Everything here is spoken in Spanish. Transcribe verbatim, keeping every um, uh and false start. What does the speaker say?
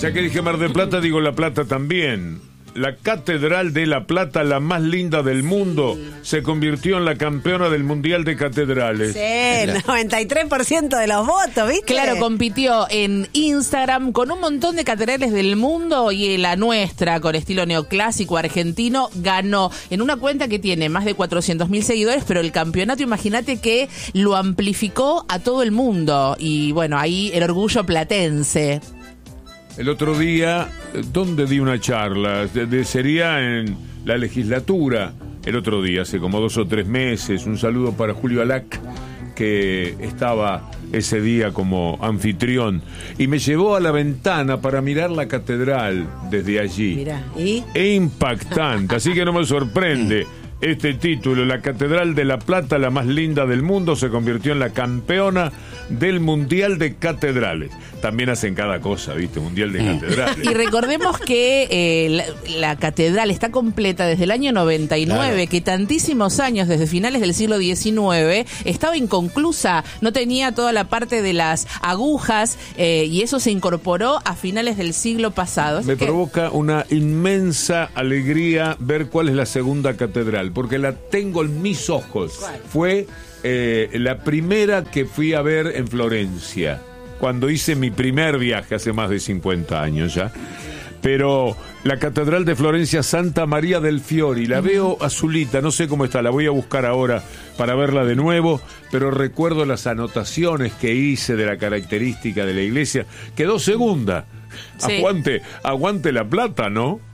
Ya que dije Mar del Plata, digo La Plata también. La Catedral de La Plata, la más linda del mundo, se convirtió en la campeona del Mundial de Catedrales. Sí, noventa y tres por ciento de los votos, ¿viste? Claro, compitió en Instagram con un montón de catedrales del mundo y la nuestra, con estilo neoclásico argentino, ganó en una cuenta que tiene más de cuatrocientos mil seguidores, pero el campeonato, imagínate que lo amplificó a todo el mundo. Y bueno, ahí el orgullo platense. El otro día, ¿dónde di una charla? De, de, sería en la legislatura. El otro día, hace como dos o tres meses. Un saludo para Julio Alac, que estaba ese día como anfitrión. Y me llevó a la ventana para mirar la catedral desde allí. Mirá, ¿y? E impactante, así que no me sorprende. Este título, la Catedral de La Plata, la más linda del mundo, se convirtió en la campeona del Mundial de Catedrales. También hacen cada cosa, ¿viste? Mundial de Catedrales. Y recordemos que eh, la, la catedral está completa desde el año noventa y nueve, claro, que tantísimos años, desde finales del siglo diecinueve, estaba inconclusa, no tenía toda la parte de las agujas, eh, y eso se incorporó a finales del siglo pasado. Así Me que... provoca una inmensa alegría ver cuál es la segunda catedral, porque la tengo en mis ojos. ¿Cuál? Fue eh, la primera que fui a ver en Florencia, cuando hice mi primer viaje hace más de cincuenta años ya. Pero la Catedral de Florencia, Santa María del Fiori, la veo azulita, no sé cómo está, la voy a buscar ahora para verla de nuevo, pero recuerdo las anotaciones que hice de la característica de la iglesia. Quedó segunda. Sí. Aguante, aguante La Plata, ¿no?